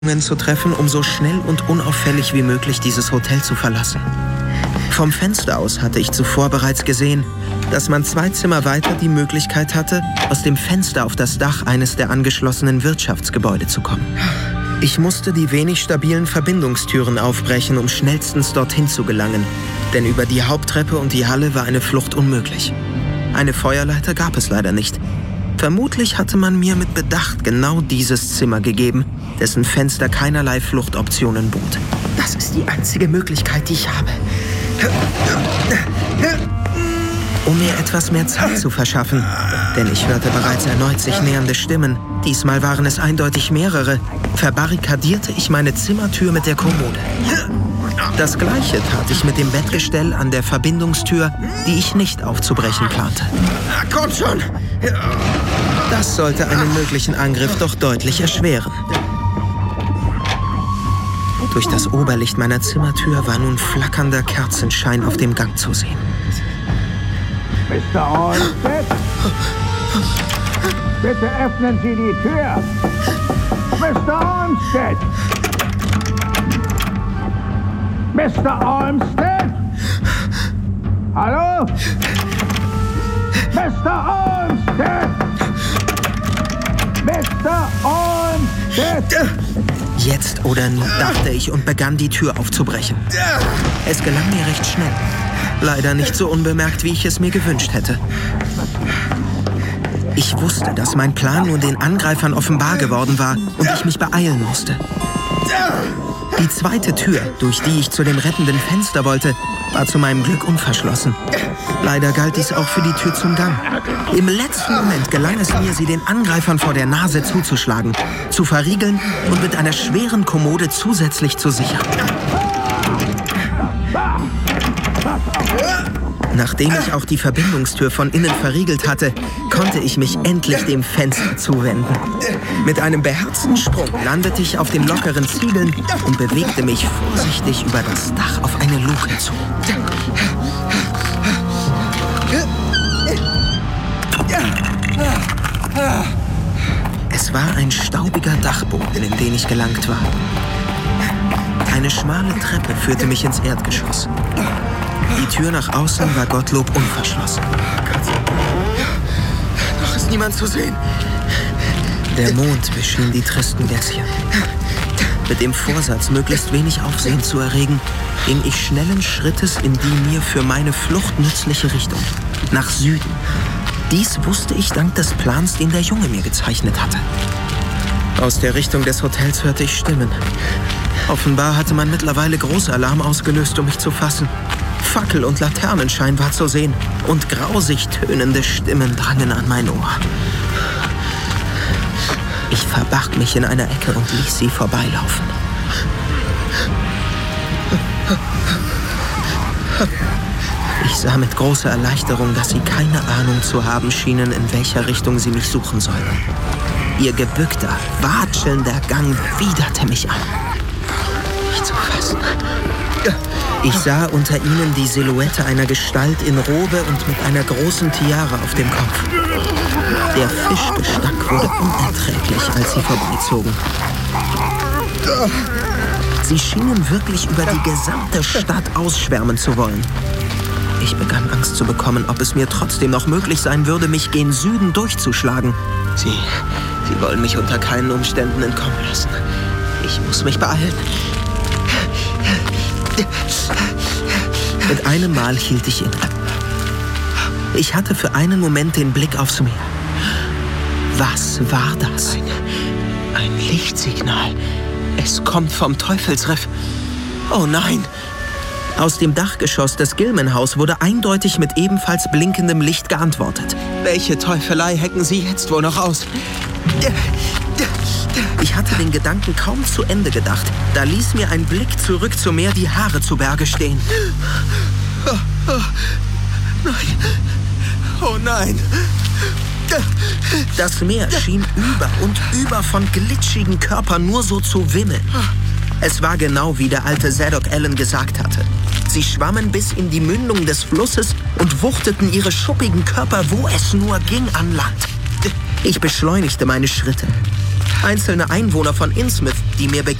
zu treffen, um so schnell und unauffällig wie möglich dieses Hotel zu verlassen. Vom Fenster aus hatte ich zuvor bereits gesehen, dass man 2 Zimmer weiter die Möglichkeit hatte, aus dem Fenster auf das Dach eines der angeschlossenen Wirtschaftsgebäude zu kommen. Ich musste die wenig stabilen Verbindungstüren aufbrechen, um schnellstens dorthin zu gelangen, denn über die Haupttreppe und die Halle war eine Flucht unmöglich. Eine Feuerleiter gab es leider nicht. Vermutlich hatte man mir mit Bedacht genau dieses Zimmer gegeben, dessen Fenster keinerlei Fluchtoptionen bot. Das ist die einzige Möglichkeit, die ich habe. Um mir etwas mehr Zeit zu verschaffen, denn ich hörte bereits erneut sich nähernde Stimmen, diesmal waren es eindeutig mehrere, verbarrikadierte ich meine Zimmertür mit der Kommode. Das Gleiche tat ich mit dem Bettgestell an der Verbindungstür, die ich nicht aufzubrechen plante. Komm schon! Das sollte einen möglichen Angriff doch deutlich erschweren. Durch das Oberlicht meiner Zimmertür war nun flackernder Kerzenschein auf dem Gang zu sehen. Mr. Olmsted? Bitte öffnen Sie die Tür! Mr. Olmsted! Mr. Olmsted? Hallo? Mr. Olmsted! Mr. Olmsted! Jetzt oder nie, dachte ich und begann die Tür aufzubrechen. Es gelang mir recht schnell. Leider nicht so unbemerkt, wie ich es mir gewünscht hätte. Ich wusste, dass mein Plan nun den Angreifern offenbar geworden war und ich mich beeilen musste. Die zweite Tür, durch die ich zu dem rettenden Fenster wollte, war zu meinem Glück unverschlossen. Leider galt dies auch für die Tür zum Gang. Im letzten Moment gelang es mir, sie den Angreifern vor der Nase zuzuschlagen, zu verriegeln und mit einer schweren Kommode zusätzlich zu sichern. Nachdem ich auch die Verbindungstür von innen verriegelt hatte, konnte ich mich endlich dem Fenster zuwenden. Mit einem beherzten Sprung landete ich auf den lockeren Ziegeln und bewegte mich vorsichtig über das Dach auf eine Luke zu. Es war ein staubiger Dachboden, in den ich gelangt war. Eine schmale Treppe führte mich ins Erdgeschoss. Die Tür nach außen war Gottlob unverschlossen. Noch ist niemand zu sehen. Der Mond beschien die tristen Gässchen. Mit dem Vorsatz, möglichst wenig Aufsehen zu erregen, ging ich schnellen Schrittes in die mir für meine Flucht nützliche Richtung, nach Süden. Dies wusste ich dank des Plans, den der Junge mir gezeichnet hatte. Aus der Richtung des Hotels hörte ich Stimmen. Offenbar hatte man mittlerweile Großalarm ausgelöst, um mich zu fassen. Fackel und Laternenschein war zu sehen und grausig tönende Stimmen drangen an mein Ohr. Ich verbarg mich in einer Ecke und ließ sie vorbeilaufen. Ich sah mit großer Erleichterung, dass sie keine Ahnung zu haben schienen, in welcher Richtung sie mich suchen sollten. Ihr gebückter, watschelnder Gang widerte mich an. Nicht zu fassen. Ich sah unter ihnen die Silhouette einer Gestalt in Robe und mit einer großen Tiara auf dem Kopf. Der Fischgestank wurde unerträglich, als sie vorbeizogen. Sie schienen wirklich über die gesamte Stadt ausschwärmen zu wollen. Ich begann Angst zu bekommen, ob es mir trotzdem noch möglich sein würde, mich gen Süden durchzuschlagen. Sie wollen mich unter keinen Umständen entkommen lassen. Ich muss mich beeilen. Mit einem Mal hielt ich inne. Ich hatte für einen Moment den Blick aufs Meer. Was war das? Ein Lichtsignal. Es kommt vom Teufelsriff. Oh nein! Aus dem Dachgeschoss des Gilman-Haus wurde eindeutig mit ebenfalls blinkendem Licht geantwortet. Welche Teufelei hecken Sie jetzt wohl noch aus? Ich hatte den Gedanken kaum zu Ende gedacht. Da ließ mir ein Blick zurück zum Meer die Haare zu Berge stehen. Nein. Oh nein. Das Meer schien über und über von glitschigen Körpern nur so zu wimmeln. Es war genau wie der alte Zadok Allen gesagt hatte. Sie schwammen bis in die Mündung des Flusses und wuchteten ihre schuppigen Körper, wo es nur ging, an Land. Ich beschleunigte meine Schritte. Einzelne Einwohner von Innsmouth, die mir